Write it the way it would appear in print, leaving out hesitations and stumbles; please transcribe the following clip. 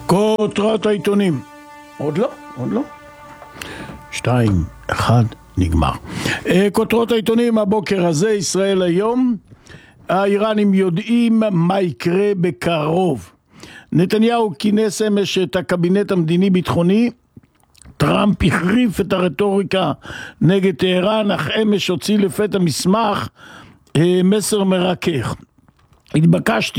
כותרות העיתונים. עוד לא. 2, 1, נגמר. כותרות העיתונים הבוקר הזה, ישראל היום. האיראנים יודעים מה יקרה בקרוב. נתניהו כינס אמש את הקבינט המדיני-ביטחוני. טראמפ החריף את הרטוריקה נגד טהרן, אך אמש הוציא לפתע מסמך מסר מרכך. התבקשתי